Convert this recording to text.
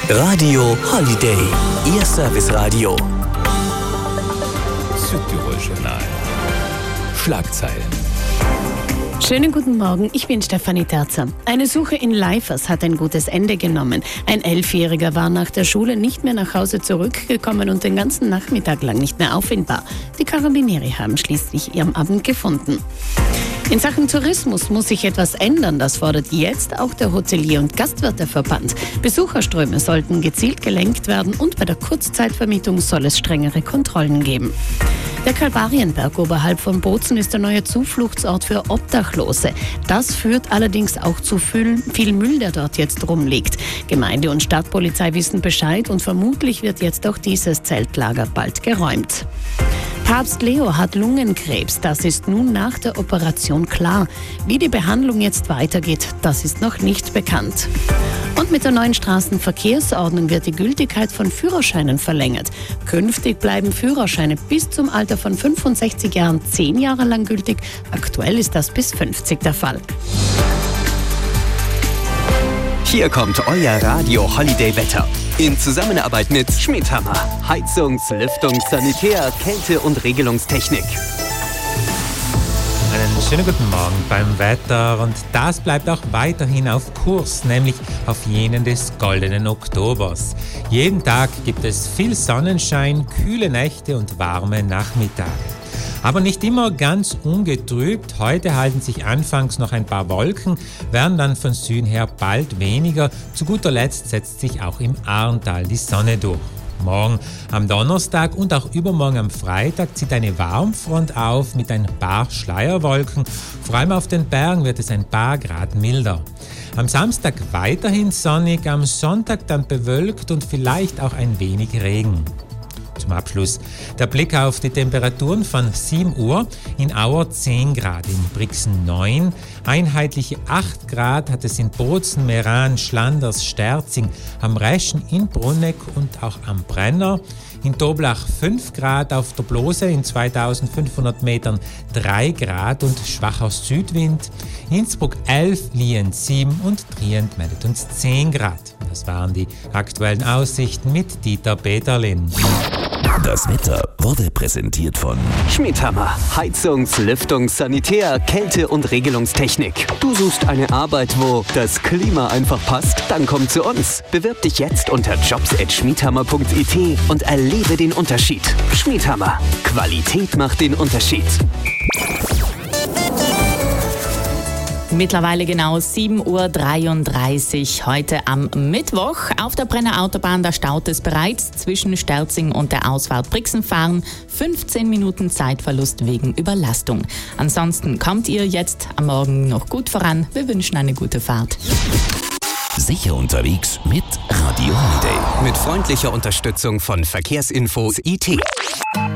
Radio Holiday, Ihr Serviceradio. Südtirol-Journal. Schlagzeilen. Schönen guten Morgen, ich bin Stefanie Terzer. Eine Suche in Leifers hat ein gutes Ende genommen. Ein 11-Jähriger war nach der Schule nicht mehr nach Hause zurückgekommen und den ganzen Nachmittag lang nicht mehr auffindbar. Die Karabinieri haben schließlich ihn am Abend gefunden. In Sachen Tourismus muss sich etwas ändern, das fordert jetzt auch der Hotelier- und Gastwirteverband. Besucherströme sollten gezielt gelenkt werden und bei der Kurzzeitvermietung soll es strengere Kontrollen geben. Der Kalvarienberg oberhalb von Bozen ist der neue Zufluchtsort für Obdachlose. Das führt allerdings auch zu viel Müll, der dort jetzt rumliegt. Gemeinde und Stadtpolizei wissen Bescheid und vermutlich wird jetzt auch dieses Zeltlager bald geräumt. Papst Leo hat Lungenkrebs. Das ist nun nach der Operation klar. Wie die Behandlung jetzt weitergeht, das ist noch nicht bekannt. Und mit der neuen Straßenverkehrsordnung wird die Gültigkeit von Führerscheinen verlängert. Künftig bleiben Führerscheine bis zum Alter von 65 Jahren 10 Jahre lang gültig. Aktuell ist das bis 50 der Fall. Hier kommt euer Radio Holiday Wetter. In Zusammenarbeit mit Schmidhammer. Heizungs-, Lüftungs-, Sanitär-, Kälte- und Regelungstechnik. Einen schönen guten Morgen beim Wetter und das bleibt auch weiterhin auf Kurs, nämlich auf jenen des goldenen Oktobers. Jeden Tag gibt es viel Sonnenschein, kühle Nächte und warme Nachmittage. Aber nicht immer ganz ungetrübt. Heute halten sich anfangs noch ein paar Wolken, werden dann von Süden her bald weniger. Zu guter Letzt setzt sich auch im Ahrntal die Sonne durch. Morgen am Donnerstag und auch übermorgen am Freitag zieht eine Warmfront auf mit ein paar Schleierwolken. Vor allem auf den Bergen wird es ein paar Grad milder. Am Samstag weiterhin sonnig, am Sonntag dann bewölkt und vielleicht auch ein wenig Regen. Zum Abschluss der Blick auf die Temperaturen von 7 Uhr. In Auer 10 Grad, in Brixen 9, einheitliche 8 Grad hat es in Bozen, Meran, Schlanders, Sterzing, am Reschen, in Brunneck und auch am Brenner. In Toblach 5 Grad, auf der Blose in 2500 Metern 3 Grad und schwacher Südwind. Innsbruck 11, Lien 7 und Trient meldet uns 10 Grad. Das waren die aktuellen Aussichten mit Dieter Peterlin. Das Wetter wurde präsentiert von Schmidhammer. Heizungs-, Lüftungs-, Sanitär-, Kälte- und Regelungstechnik. Du suchst eine Arbeit, wo das Klima einfach passt? Dann komm zu uns. Bewirb dich jetzt unter jobs@schmidhammer.it und erlebe den Unterschied. Schmidhammer. Qualität macht den Unterschied. Mittlerweile genau 7.33 Uhr heute am Mittwoch. Auf der Brenner Autobahn, da staut es bereits zwischen Sterzing und der Ausfahrt Brixen-Fahren. 15 Minuten Zeitverlust wegen Überlastung. Ansonsten kommt ihr jetzt am Morgen noch gut voran. Wir wünschen eine gute Fahrt. Sicher unterwegs mit Radio Holiday. Mit freundlicher Unterstützung von Verkehrsinfo IT.